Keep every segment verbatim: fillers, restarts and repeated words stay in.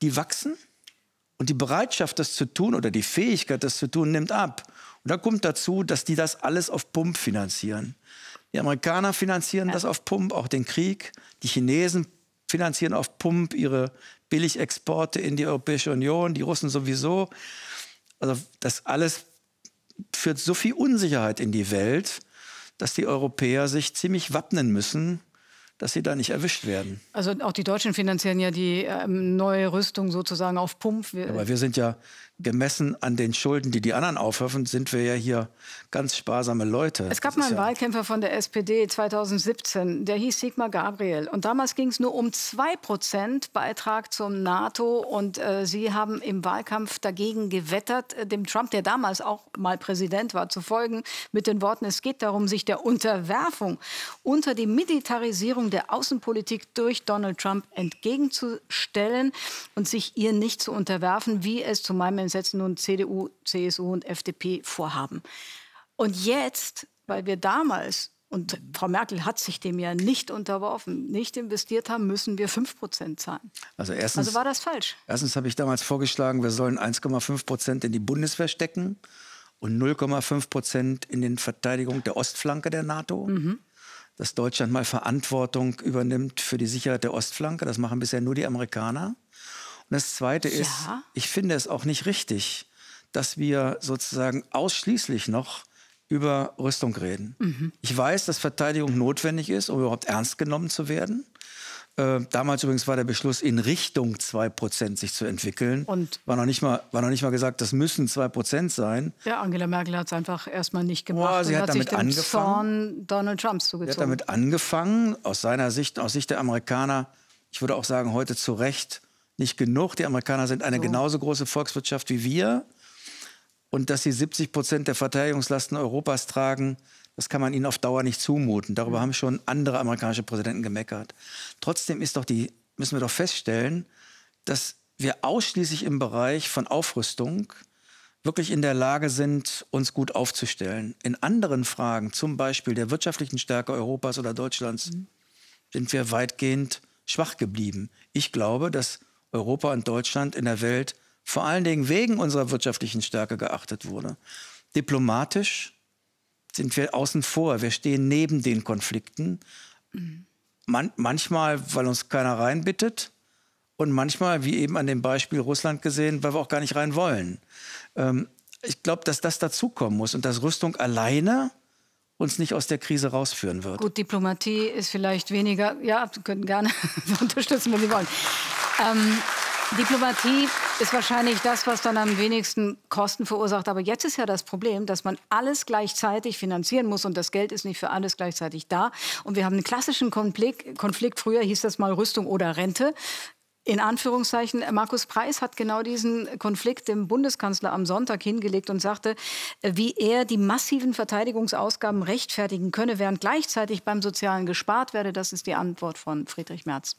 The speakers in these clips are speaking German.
die wachsen und die Bereitschaft, das zu tun oder die Fähigkeit, das zu tun, nimmt ab. Und dann kommt dazu, dass die das alles auf Pump finanzieren. Die Amerikaner finanzieren ja. das auf Pump, auch den Krieg. Die Chinesen finanzieren auf Pump ihre Billigexporte in die Europäische Union, die Russen sowieso. Also das alles führt so viel Unsicherheit in die Welt, dass die Europäer sich ziemlich wappnen müssen, dass sie da nicht erwischt werden. Also auch die Deutschen finanzieren ja die ähm, neue Rüstung sozusagen auf Pump. Wir Aber wir sind ja gemessen an den Schulden, die die anderen aufhäufen, sind wir ja hier ganz sparsame Leute. Es gab mal einen ja Wahlkämpfer von der S P D zweitausendsiebzehn, der hieß Sigmar Gabriel. Und damals ging es nur um zwei Prozent Beitrag zum NATO. Und äh, Sie haben im Wahlkampf dagegen gewettert, äh, dem Trump, der damals auch mal Präsident war, zu folgen, mit den Worten, es geht darum, sich der Unterwerfung unter die Militarisierung der Außenpolitik durch Donald Trump entgegenzustellen und sich ihr nicht zu unterwerfen, wie es zu meinem Entsetzen nun C D U, C S U und F D P vorhaben. Und jetzt, weil wir damals, und Frau Merkel hat sich dem ja nicht unterworfen, nicht investiert haben, müssen wir fünf Prozent zahlen. Also, erstens, also war das falsch? Erstens habe ich damals vorgeschlagen, wir sollen eins Komma fünf Prozent in die Bundeswehr stecken und null Komma fünf Prozent in die Verteidigung der Ostflanke der NATO. Mhm. Dass Deutschland mal Verantwortung übernimmt für die Sicherheit der Ostflanke. Das machen bisher nur die Amerikaner. Und das Zweite ist, ja. ich finde es auch nicht richtig, dass wir sozusagen ausschließlich noch über Rüstung reden. Mhm. Ich weiß, dass Verteidigung notwendig ist, um überhaupt ernst genommen zu werden. Äh, damals übrigens war der Beschluss, in Richtung zwei Prozent sich zu entwickeln. Und war noch nicht mal, war noch nicht mal gesagt, das müssen zwei Prozent sein. Ja, Angela Merkel hat es einfach erstmal nicht gemacht. Oh, sie und hat, hat damit sich angefangen. den Zorn Donald Trumps zugezogen. Sie hat damit angefangen, aus seiner Sicht, aus Sicht der Amerikaner, ich würde auch sagen, heute zu Recht, nicht genug. Die Amerikaner sind eine so. genauso große Volkswirtschaft wie wir. Und dass sie siebzig Prozent der Verteidigungslasten Europas tragen, das kann man ihnen auf Dauer nicht zumuten. Darüber mhm. haben schon andere amerikanische Präsidenten gemeckert. Trotzdem ist doch die, müssen wir doch feststellen, dass wir ausschließlich im Bereich von Aufrüstung wirklich in der Lage sind, uns gut aufzustellen. In anderen Fragen, zum Beispiel der wirtschaftlichen Stärke Europas oder Deutschlands, mhm. sind wir weitgehend schwach geblieben. Ich glaube, dass Europa und Deutschland in der Welt vor allen Dingen wegen unserer wirtschaftlichen Stärke geachtet wurde. Diplomatisch sind wir außen vor. Wir stehen neben den Konflikten. Mhm. Man, manchmal, weil uns keiner reinbittet. Und manchmal, wie eben an dem Beispiel Russland gesehen, weil wir auch gar nicht rein wollen. Ähm, ich glaube, dass das dazukommen muss und dass Rüstung alleine uns nicht aus der Krise rausführen wird. Gut, Diplomatie ist vielleicht weniger... Ja, Sie können gerne unterstützen, wenn Sie wollen. Ähm, Diplomatie ist wahrscheinlich das, was dann am wenigsten Kosten verursacht. Aber jetzt ist ja das Problem, dass man alles gleichzeitig finanzieren muss. Und das Geld ist nicht für alles gleichzeitig da. Und wir haben einen klassischen Konflikt. Konflikt früher hieß das mal Rüstung oder Rente. In Anführungszeichen, Markus Preis hat genau diesen Konflikt dem Bundeskanzler am Sonntag hingelegt und sagte, wie er die massiven Verteidigungsausgaben rechtfertigen könne, während gleichzeitig beim Sozialen gespart werde. Das ist die Antwort von Friedrich Merz.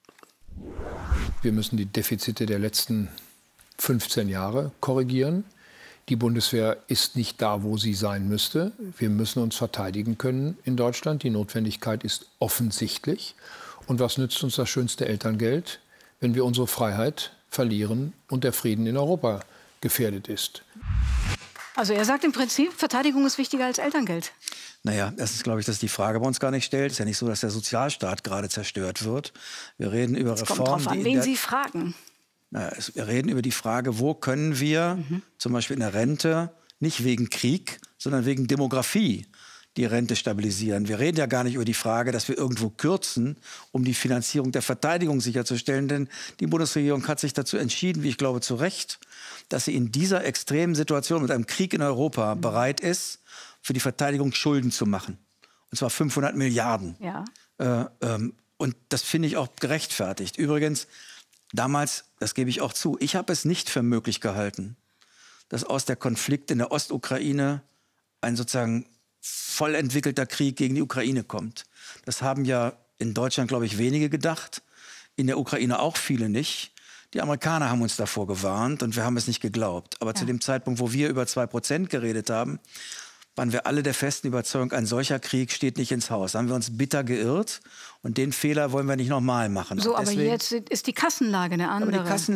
Wir müssen die Defizite der letzten fünfzehn Jahre korrigieren. Die Bundeswehr ist nicht da, wo sie sein müsste. Wir müssen uns verteidigen können in Deutschland. Die Notwendigkeit ist offensichtlich. Und was nützt uns das schönste Elterngeld, wenn wir unsere Freiheit verlieren und der Frieden in Europa gefährdet ist? Also er sagt im Prinzip, Verteidigung ist wichtiger als Elterngeld. Naja, das ist, glaube ich, dass die Frage bei uns gar nicht stellt. Es ist ja nicht so, dass der Sozialstaat gerade zerstört wird. Wir reden über es Reformen. Kommt drauf an, wen Sie fragen. Na, es, wir reden über die Frage, wo können wir mhm. zum Beispiel in der Rente nicht wegen Krieg, sondern wegen Demografie die Rente stabilisieren. Wir reden ja gar nicht über die Frage, dass wir irgendwo kürzen, um die Finanzierung der Verteidigung sicherzustellen. Denn die Bundesregierung hat sich dazu entschieden, wie ich glaube, zu Recht, dass sie in dieser extremen Situation mit einem Krieg in Europa mhm. bereit ist, für die Verteidigung Schulden zu machen. Und zwar fünfhundert Milliarden. Ja. Äh, ähm, und das finde ich auch gerechtfertigt. Übrigens, damals, das gebe ich auch zu, ich habe es nicht für möglich gehalten, dass aus der Konflikt in der Ostukraine ein sozusagen voll entwickelter Krieg gegen die Ukraine kommt. Das haben ja in Deutschland, glaube ich, wenige gedacht. In der Ukraine auch viele nicht. Die Amerikaner haben uns davor gewarnt und wir haben es nicht geglaubt. Aber ja. zu dem Zeitpunkt, wo wir über zwei Prozent geredet haben, waren wir alle der festen Überzeugung, ein solcher Krieg steht nicht ins Haus. Da haben wir uns bitter geirrt und den Fehler wollen wir nicht nochmal machen. So, aber deswegen, jetzt ist die Kassenlage eine andere. Aber die Kassen